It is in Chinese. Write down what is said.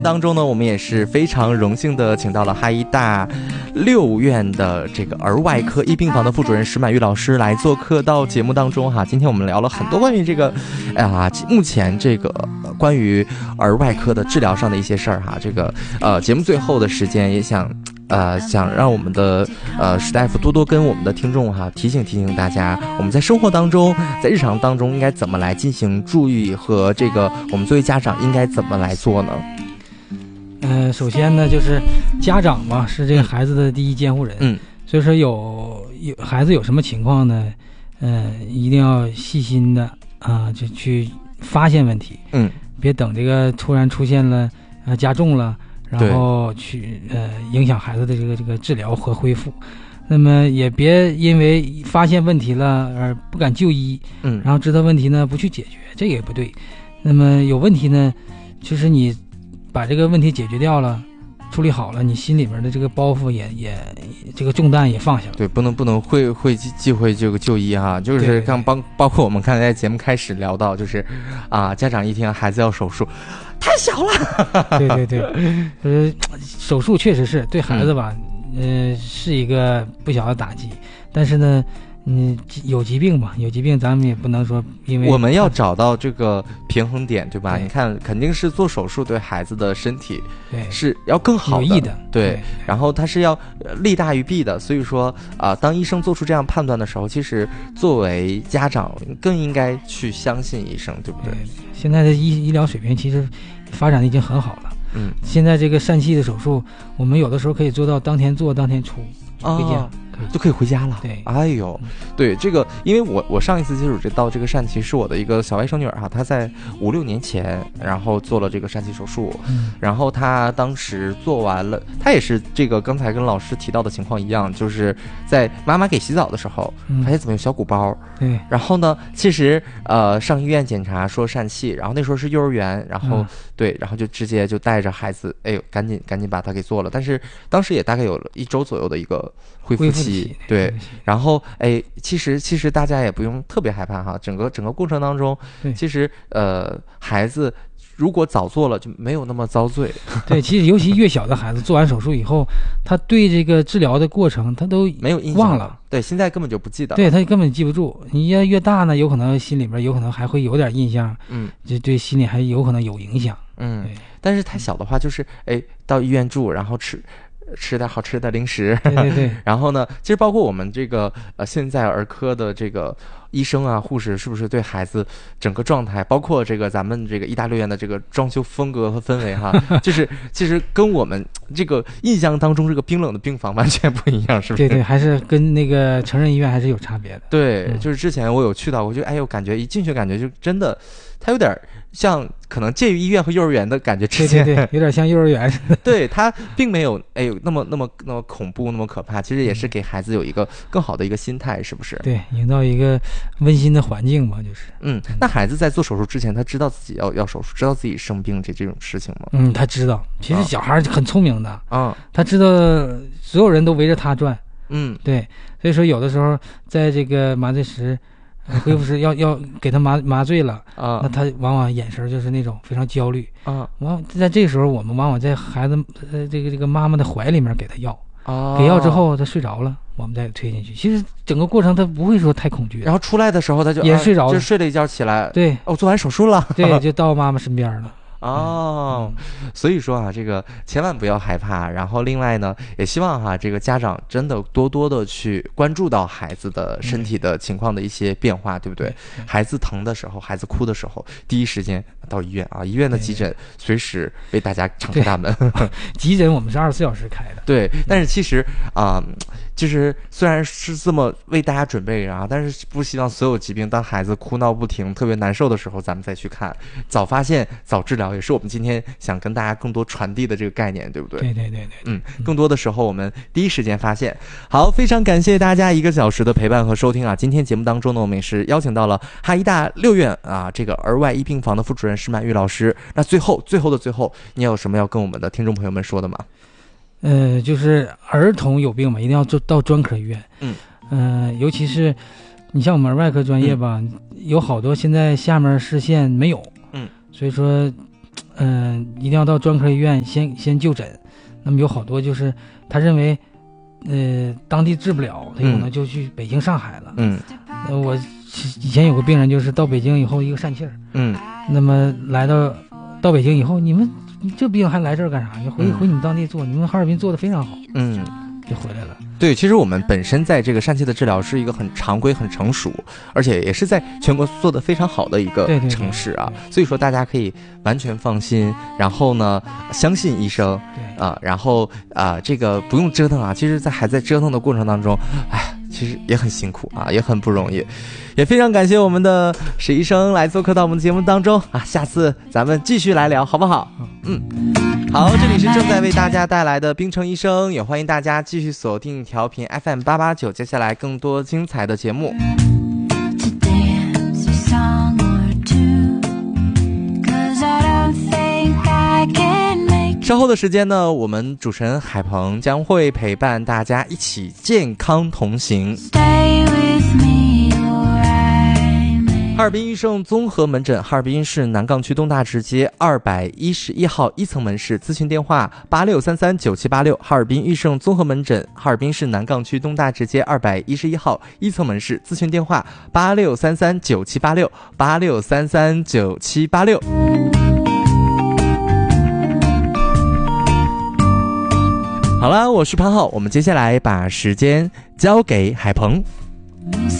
当中呢，我们也是非常荣幸的请到了哈医大6院的这个儿外科一病房的副主任石满玉老师来做客到节目当中哈。今天我们聊了很多关于这个目前这个关于儿外科的治疗上的一些事儿哈。这个节目最后的时间也想让我们的史大夫多多跟我们的听众哈提醒大家，我们在生活当中，在日常当中应该怎么来进行注意，和这个我们作为家长应该怎么来做呢？ 首先呢，就是家长嘛，是这个孩子的第一监护人。所以说有孩子有什么情况呢？一定要细心的就去发现问题。别等这个突然出现了加重了，然后去影响孩子的这个治疗和恢复。那么也别因为发现问题了而不敢就医，然后知道问题呢不去解决，这个也不对。那么有问题呢，就是你把这个问题解决掉了，处理好了，你心里面的这个包袱也这个重担也放下了。对， 不能忌讳这个就医哈，就是包括我们刚才在节目开始聊到，就是家长一听孩子要手术，太小了。 对，手术确实是对孩子吧，是一个不小的打击，但是呢。有疾病嘛，有疾病咱们也不能说，因为我们要找到这个平衡点，对吧？你看，肯定是做手术对孩子的身体是要更好的， 有益的， 对。然后它是要利大于弊的，所以说当医生做出这样判断的时候，其实作为家长更应该去相信医生，对不对？ 现在的医疗水平其实发展的已经很好了。现在这个疝气的手术，我们有的时候可以做到当天做当天出， 就可以回家了。 对， 哎呦，对这个，因为我上一次接触到这个疝气是我的一个小外甥女儿哈，她在5-6年前，然后做了这个疝气手术，然后她当时做完了，她也是这个刚才跟老师提到的情况一样，就是在妈妈给洗澡的时候，发现怎么有小鼓包， 对， 然后呢，其实上医院检查说疝气，然后那时候是幼儿园，然后对，然后就直接就带着孩子，哎呦，赶紧把它给做了，但是当时也大概有了1周左右的一个恢复期。对，然后其实大家也不用特别害怕哈，整个过程当中，其实孩子如果早做了就没有那么遭罪。 对，其实尤其越小的孩子做完手术以后，他对这个治疗的过程他都没有印象忘了， 对，现在根本就不记得， 对，他根本记不住。你越大呢，有可能心里边有可能还会有点印象，就对心里还有可能有影响。 但是太小的话，就是到医院住，然后吃点好吃的零食， 对然后呢，其实包括我们这个现在儿科的这个医生啊、护士，是不是对孩子整个状态，包括这个咱们这个医大6院的这个装修风格和氛围哈，就是其实跟我们这个印象当中这个冰冷的病房完全不一样，是不是？ 对，还是跟那个成人医院还是有差别的。 对，就是之前我有去到，我就我感觉一进去感觉就真的，它有点像可能介于医院和幼儿园的感觉之间， 对，有点像幼儿园似的。 对，它并没有那么恐怖，那么可怕，其实也是给孩子有一个更好的一个心态，是不是？ 对，营造一个温馨的环境嘛，就是。 那孩子在做手术之前，他知道自己要手术，知道自己生病这种事情吗？ 他知道。其实小孩很聪明的，他知道所有人都围着他转。对，所以说有的时候在这个麻醉时。恢复时要给他麻醉了那他往往眼神就是那种非常焦虑在这个时候我们往往在孩子这个妈妈的怀里面给他药给药之后他睡着了，我们再推进去。其实整个过程他不会说太恐惧， 然后出来的时候他就也睡着了， 就睡了一觉起来， 对， 做完手术了， 对，就到妈妈身边了。 所以说这个千万不要害怕。然后另外呢，也希望这个家长真的多多的去关注到孩子的身体的情况的一些变化，对不对？孩子疼的时候，孩子哭的时候，第一时间到医院医院的急诊随时为大家敞开大门。 急诊我们是24小时开的。 对，但是其实就是虽然是这么为大家准备但是不希望所有疾病当孩子哭闹不停特别难受的时候咱们再去看，早发现早治疗也是我们今天想跟大家更多传递的这个概念，对不对？ 对， 更多的时候我们第一时间发现。好，非常感谢大家1个小时的陪伴和收听今天节目当中呢，我们也是邀请到了哈医大6院这个儿外医病房的副主任石满玉老师。那最后的最后，你有什么要跟我们的听众朋友们说的吗？ 就是儿童有病嘛，一定要到专科医院。尤其是你像我们儿外科专业吧，有好多现在下面视线没有，所以说一定要到专科医院先就诊。那么有好多就是他认为当地治不了，他有可能就去北京上海了。我以前有个病人就是到北京以后一个疝气儿，那么到北京以后，你这病还来这儿干啥？你回你们当地做，你们哈尔滨做的非常好，就回来了。 对，其实我们本身在这个疝气的治疗是一个很常规、很成熟，而且也是在全国做的非常好的一个城市啊。所以说大家可以完全放心，然后呢，相信医生然后这个不用折腾啊。其实，还在折腾的过程当中，其实也很辛苦啊，也很不容易。也非常感谢我们的史医生来做客到我们的节目当中啊，下次咱们继续来聊，好不好？好，这里是正在为大家带来的冰城医生，也欢迎大家继续锁定调频 FM889，接下来更多精彩的节目。稍后的时间呢，我们主持人海鹏将会陪伴大家一起健康同行。哈尔滨医盛综合门诊，哈尔滨市南岗区东大直街211号1层门市，咨询电话86339786。哈尔滨医盛综合门诊，哈尔滨市南岗区东大直街211号1层门市，咨询电话86339786 86339786。好了，我是潘浩，我们接下来把时间交给海鹏。